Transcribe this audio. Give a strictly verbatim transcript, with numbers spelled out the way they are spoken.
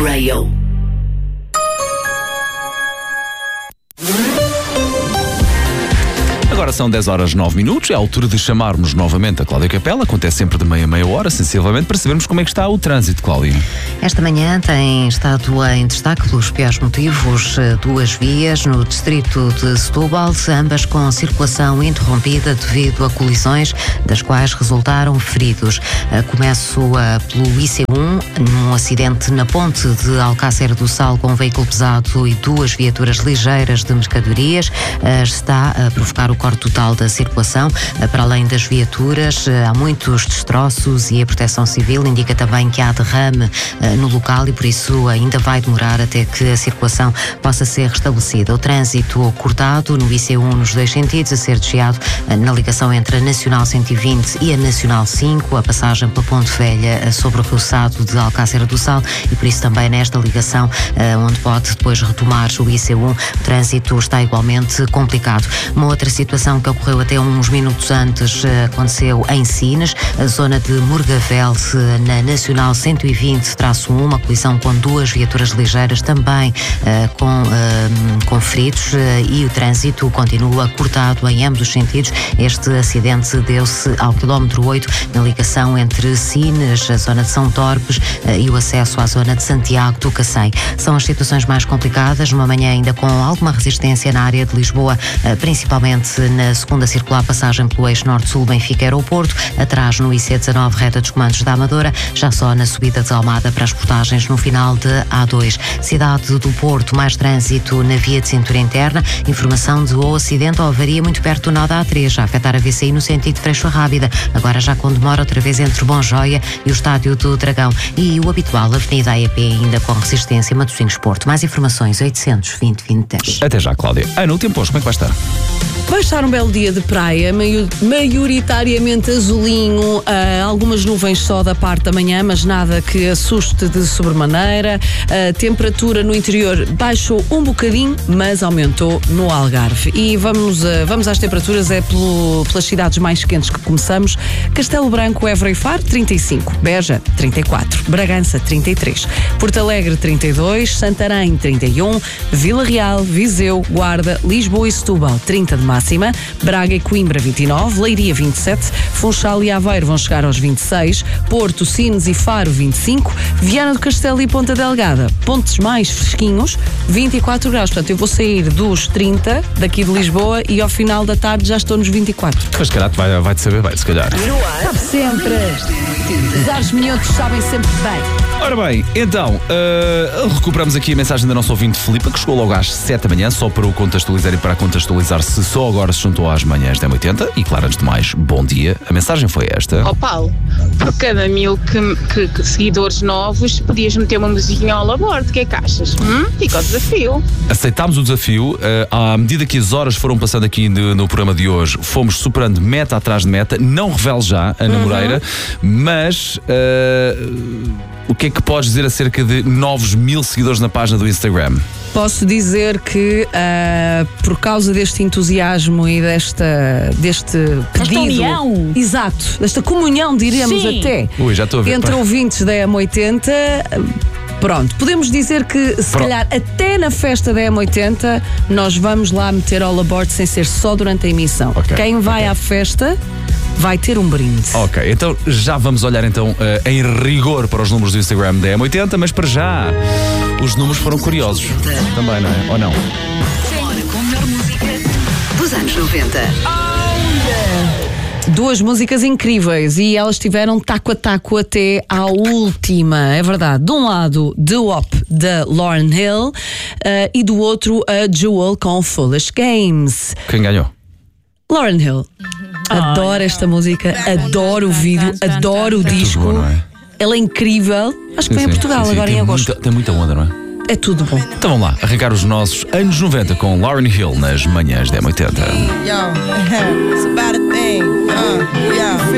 Radio. Agora são dez horas e nove minutos, é a altura de chamarmos novamente a Cláudia Capela. Acontece sempre de meia a meia hora, sensivelmente, para sabermos como é que está o trânsito, Cláudia. Esta manhã tem estado em destaque pelos piores motivos duas vias no distrito de Setúbal, ambas com circulação interrompida devido a colisões, das quais resultaram feridos. Começo pelo I C um, num acidente na ponte de Alcácer do Sal com um veículo pesado e duas viaturas ligeiras de mercadorias. Está a provocar o corte total da circulação. Para além das viaturas, há muitos destroços e a Proteção Civil indica também que há derrame no local e por isso ainda vai demorar até que a circulação possa ser restabelecida. O trânsito cortado no I C um nos dois sentidos, a ser desviado na ligação entre a Nacional cento e vinte e a Nacional cinco, a passagem pela Ponte Velha sobre o roçado de Alcácer do Sal e por isso também nesta ligação onde pode depois retomar o I C um, o trânsito está igualmente complicado. Uma outra situação que ocorreu até uns minutos antes aconteceu em Sines, a zona de Morgavel, na Nacional cento e vinte traço um, uma colisão com duas viaturas ligeiras também uh, com, uh, com feridos uh, e o trânsito continua cortado em ambos os sentidos. Este acidente deu-se ao quilómetro oito, na ligação entre Sines, a zona de São Torpes uh, e o acesso à zona de Santiago do Cacém. São as situações mais complicadas, numa manhã ainda com alguma resistência na área de Lisboa, uh, principalmente na segunda circular, passagem pelo eixo norte-sul, Benfica Aeroporto, atrás no I C dezanove, reta dos comandos da Amadora, já só na subida de Almada para as portagens no final de A dois. Cidade do Porto, mais trânsito na via de cintura interna, informação de ou acidente ou avaria muito perto do nó da A três, a afetar a V C I no sentido de Freixo Rábida, agora já com demora outra vez entre Bom Joia e o Estádio do Dragão, e o habitual Avenida A E P ainda com resistência, Matosinhos Porto. Mais informações oitocentos e vinte, vinte, dez. Até já, Cláudia. Ana, o tempo hoje, como é que vai estar? Vai estar um belo dia de praia, maioritariamente azulinho, uh, algumas nuvens só da parte da manhã, mas nada que assuste de sobremaneira. A temperatura no interior baixou um bocadinho, mas aumentou no Algarve. E vamos, uh, vamos às temperaturas, é pelo, pelas cidades mais quentes que começamos. Castelo Branco, Évora e Faro, trinta e cinco. Beja, trinta e quatro. Bragança, trinta e três. Porto Alegre, trinta e dois. Santarém, trinta e um. Vila Real, Viseu, Guarda, Lisboa e Setúbal, trinta de máxima. Braga e Coimbra, vinte e nove, Leiria, vinte e sete, Funchal e Aveiro vão chegar aos vinte e seis, Porto, Sines e Faro, vinte e cinco, Viana do Castelo e Ponta Delgada, pontos mais fresquinhos, vinte e quatro graus. Portanto, eu vou sair dos trinta daqui de Lisboa e ao final da tarde já estou nos vinte e quatro. Mas se calhar vai, vai-te saber bem, se calhar. Sabe sempre. Os ares minhotos sabem sempre bem. Ora bem, então, uh, recuperamos aqui a mensagem da nossa ouvinte Filipa, que chegou logo às sete da manhã, só para o contextualizar e para contextualizar se só agora se juntou às manhãs da M oitenta. E claro, antes de mais, bom dia. A mensagem foi esta. Ó oh, Paulo, por cada mil que, que, que seguidores novos, podias meter uma musiquinha ao laborde, o que é que achas? Hum? Fica o desafio. Aceitámos o desafio, uh, à medida que as horas foram passando aqui no, no programa de hoje, fomos superando meta atrás de meta. Não revelo já, Ana uhum. Moreira, mas... Uh, o que é que podes dizer acerca de novos mil seguidores na página do Instagram? Posso dizer que uh, por causa deste entusiasmo e desta, deste pedido, união. Exato, desta comunhão, diremos Sim. até, Ui, já estou a ver, entre pá. ouvintes da M oitenta, pronto, podemos dizer que se Pronto. calhar até na festa da M oitenta nós vamos lá meter all aboard sem ser só durante a emissão. Okay, Quem vai okay. à festa vai ter um brinde. Ok, então já vamos olhar então uh, em rigor para os números do Instagram da M oitenta, mas para já os números foram curiosos também, não é? Ou não? Hora com a melhor música dos anos noventa. Duas músicas incríveis e elas tiveram taco a taco até à última, é verdade. De um lado, The W O P da Lauryn Hill uh, e do outro, a Jewel com Foolish Games. Quem ganhou? Lauryn Hill. Adoro esta música, adoro o vídeo, adoro o disco. Tudo bom, não é? Ela é incrível. Acho que vem a Portugal sim, sim. agora Tem em agosto. Muita, tem muita onda, não é? É tudo bom. Então vamos lá, arrancar os nossos anos noventa com Lauryn Hill nas manhãs da M oitenta. Yo, it's about a thing. Uh, yeah.